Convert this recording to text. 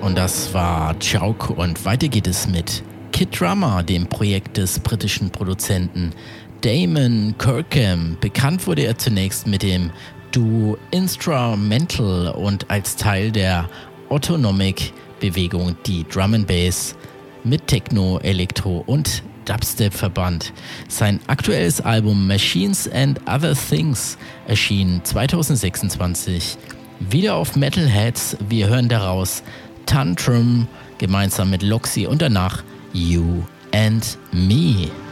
Und das war Choke und weiter geht es mit Kid Drummer, dem Projekt des britischen Produzenten Damon Kirkham. Bekannt wurde er zunächst mit dem Duo Instrumental und als Teil der Autonomic-Bewegung, die Drum and Bass mit Techno, Elektro und Dubstep verband. Sein aktuelles Album Machines and Other Things erschien 2026 wieder auf Metalheads. Wir hören daraus Tantrum gemeinsam mit Loxy und danach You and Me.